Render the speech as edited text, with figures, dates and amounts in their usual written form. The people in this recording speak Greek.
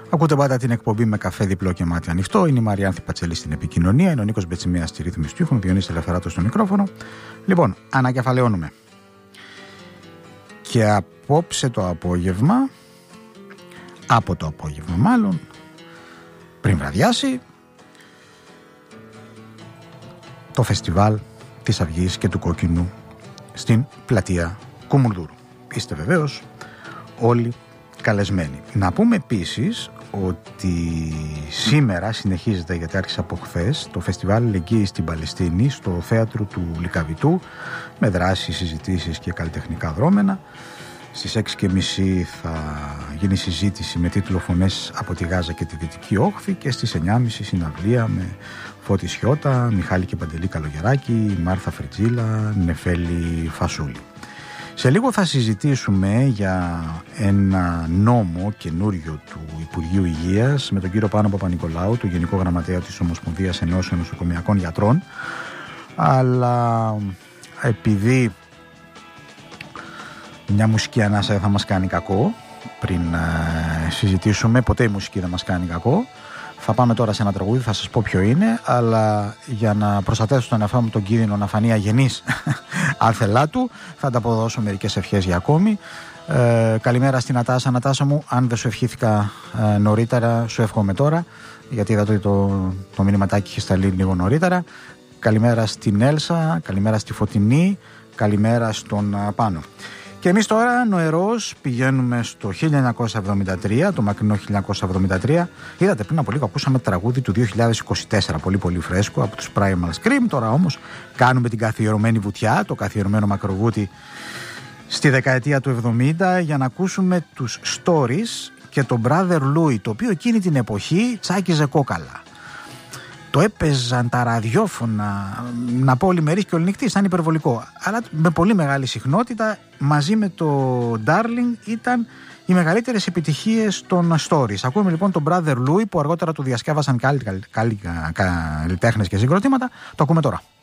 Ακούτε πάντα την εκπομπή με καφέ διπλό και μάτι ανοιχτό. Είναι η Μαριάνθη Πατσελή στην επικοινωνία. Είναι ο Νίκος Μπετσιμίας στη ρύθμιση του ήχου. Διονύσης Ελευθεράτος στο μικρόφωνο. Λοιπόν, ανακεφαλαιώνουμε. Και απόψε το απόγευμα, από το απόγευμα μάλλον, πριν βραδιάσει, το φεστιβάλ της Αυγής και του Κόκκινου στην πλατεία Κουμουνδούρου. Είστε βεβαίως όλοι καλεσμένοι. Να πούμε επίσης ότι σήμερα συνεχίζεται, γιατί άρχισε από χθες, το φεστιβάλ Αλληλεγγύης στην Παλαιστίνη στο θέατρο του Λυκαβητού, με δράσεις, συζητήσεις και καλλιτεχνικά δρόμενα. Στις 6:30 θα γίνει συζήτηση με τίτλο «Φωνές από τη Γάζα και τη Δυτική Όχθη» και στις 9:30 συναυλία με Φώτη Σιώτα, Μιχάλη και Παντελή Καλογεράκη, Μάρθα Φριτζίλα, Νεφέλη Φασούλη. Σε λίγο θα συζητήσουμε για ένα νόμο καινούριο του Υπουργείου Υγείας με τον κύριο Πάνο Παπα-Νικολάου, τον Γενικό Γραμματέα της Ομοσπονδίας Ενώσεων Νοσοκομειακών Γιατρών. Αλλά επειδή μια μουσική ανάσα δεν θα μας κάνει κακό, πριν συζητήσουμε, ποτέ η μουσική δεν μας κάνει κακό, θα πάμε τώρα σε ένα τραγούδι, θα σας πω ποιο είναι, αλλά για να προστατεύσω τον εαυτό μου τον κίνδυνο να φανεί αγενής άθελά του, θα ανταποδώσω μερικές ευχές για ακόμη. Καλημέρα στην Νατάσα. Νατάσα μου, αν δεν σου ευχήθηκα νωρίτερα, σου εύχομαι τώρα, γιατί είδα ότι το μηνυματάκι είχε σταλεί λίγο νωρίτερα. Καλημέρα στην Έλσα, καλημέρα στη Φωτεινή, καλημέρα στον Πάνο. Και εμείς τώρα νοερός πηγαίνουμε στο 1973, το μακρινό 1973. Είδατε, πριν από λίγο ακούσαμε τραγούδι του 2024, πολύ πολύ φρέσκο, από τους Primal Scream. Τώρα όμως κάνουμε την καθιερωμένη βουτιά, το καθιερωμένο μακροβούτι στη δεκαετία του 70, για να ακούσουμε τους Stories και τον Brother Louie, το οποίο εκείνη την εποχή τσάκιζε κόκαλα. Το έπαιζαν τα ραδιόφωνα, να πω ολημερής και οληνυχτής, ήταν υπερβολικό. Αλλά με πολύ μεγάλη συχνότητα, μαζί με το Darling, ήταν οι μεγαλύτερες επιτυχίες των Stories. Ακούμε λοιπόν τον Brother Louie, που αργότερα του διασκεύασαν και άλλοι καλλιτέχνες και συγκροτήματα. Το ακούμε τώρα.